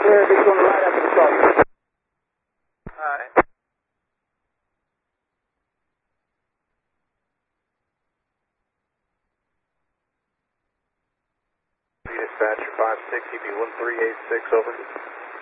clear, just going right after the start. Alright. Dispatcher 560, be 1386, over.